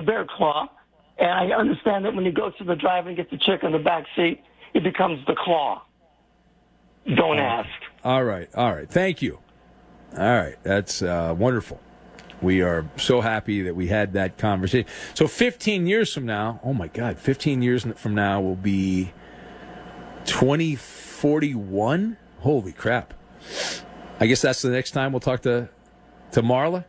bear claw. And I understand that when you go to the drive and get the chick in the back seat, it becomes the claw. Don't ask. All right. Thank you. All right. That's wonderful. We are so happy that we had that conversation. So 15 years from now, oh my God, 15 years from now will be 2041? Holy crap. I guess that's the next time we'll talk to Marla?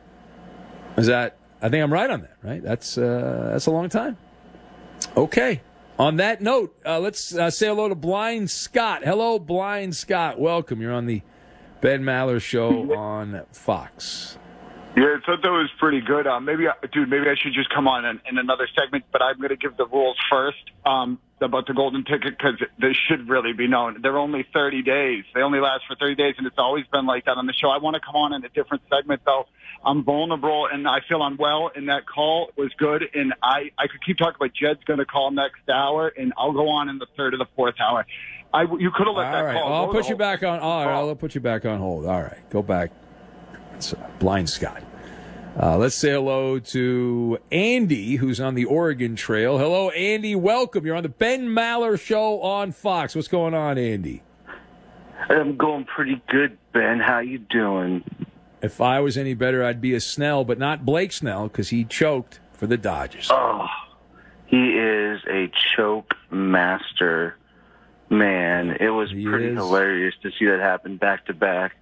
Is that, I think I'm right on that, right? That's a long time. Okay. On that note, let's say hello to Blind Scott. Hello, Blind Scott. Welcome. You're on the Ben Maller Show on Fox. Yeah, I thought that was pretty good. Maybe I should just come on in another segment, but I'm going to give the rules first about the golden ticket because they should really be known. They're only 30 days. They only last for 30 days, and it's always been like that on the show. I want to come on in a different segment, though. I'm vulnerable, and I feel unwell, and that call was good. And I could keep talking, but Jed's going to call next hour, and I'll go on in the third or the fourth hour. You could have let that call go. I'll put you back on. All right, I'll put you back on hold. All right, go back. It's Blind Scott. Let's say hello to Andy, who's on the Oregon Trail. Hello, Andy. Welcome. You're on the Ben Maller Show on Fox. What's going on, Andy? I'm going pretty good, Ben. How you doing? If I was any better, I'd be a Snell, but not Blake Snell, because he choked for the Dodgers. Oh, he is a choke master, man. It was pretty hilarious to see that happen back to back.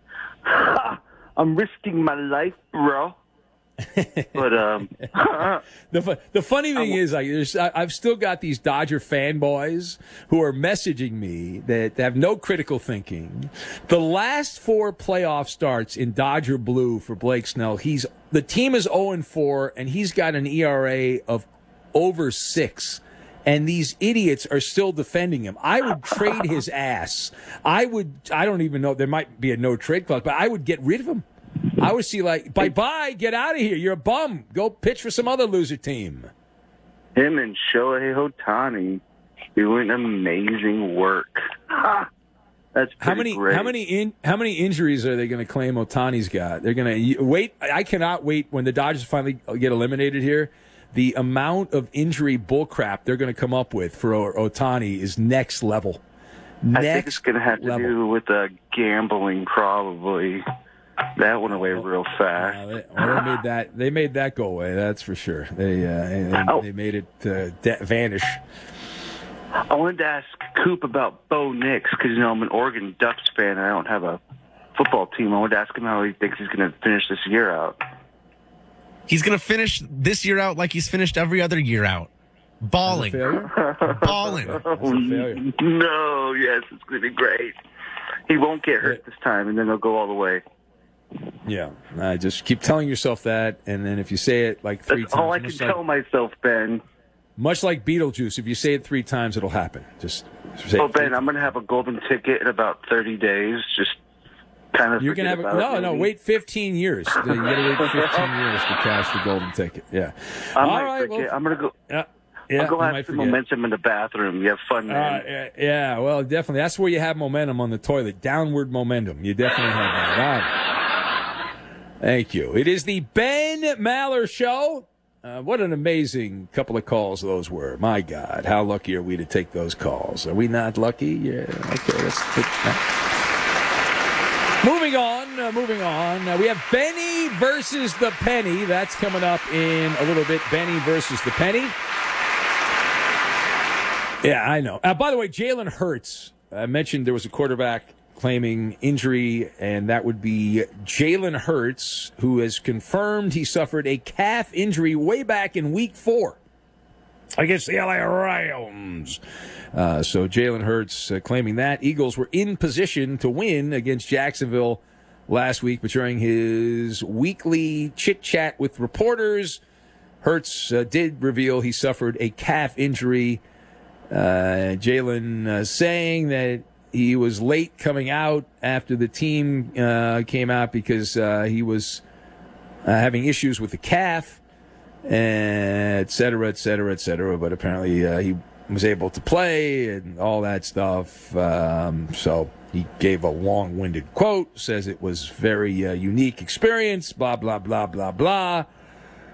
I'm risking my life, bro. But the funny thing is, I've still got these Dodger fanboys who are messaging me that have no critical thinking. The last 4 playoff starts in Dodger blue for Blake Snell, the team is 0-4, and he's got an ERA of over 6. And these idiots are still defending him. I would trade his ass. I don't even know. There might be a no trade clause, but I would get rid of him. I would see bye-bye, get out of here. You're a bum. Go pitch for some other loser team. Him and Shohei Ohtani doing amazing work. That's pretty great. How many injuries are they going to claim Ohtani's got? They're going to wait. I cannot wait when the Dodgers finally get eliminated here. The amount of injury bullcrap they're going to come up with for Ohtani is next level. I think it's going to have to do with gambling, probably. That went away real fast. They made that go away. That's for sure. They made it vanish. I wanted to ask Coop about Bo Nix because I'm an Oregon Ducks fan and I don't have a football team. I wanted to ask him how he thinks he's going to finish this year out. He's going to finish this year out like he's finished every other year out. Balling. Balling. No, yes, it's going to be great. He won't get hurt this time, and then he'll go all the way. Yeah, just keep telling yourself that, and then if you say it like 3 times. That's all I can tell myself, Ben. Much like Beetlejuice, if you say it 3 times, it'll happen. Just say it. Ben, I'm going to have a golden ticket in about 30 days. Just kind of. You're going to have no. Wait 15 years. You got to wait 15 years to cash the golden ticket. Yeah. I'm going to go. Yeah, I'll go have some momentum in the bathroom. You have fun, man. Yeah, well, definitely. That's where you have momentum on the toilet. Downward momentum. You definitely have that. All right. Thank you. It is the Ben Maller Show. What an amazing couple of calls those were. My God, how lucky are we to take those calls? Are we not lucky? Yeah. Okay, let's pick that. Moving on. We have Benny versus the Penny. That's coming up in a little bit. Benny versus the Penny. Yeah, I know. By the way, Jalen Hurts, I mentioned there was a quarterback claiming injury, and that would be Jalen Hurts, who has confirmed he suffered a calf injury way back in Week 4 against the LA Rams. So Jalen Hurts claiming that. Eagles were in position to win against Jacksonville last week, but during his weekly chit-chat with reporters, Hurts did reveal he suffered a calf injury. Jalen saying that he was late coming out after the team came out because he was having issues with the calf, et cetera, et cetera, et cetera. But apparently he was able to play and all that stuff. So he gave a long-winded quote, says it was very unique experience, blah, blah, blah, blah, blah.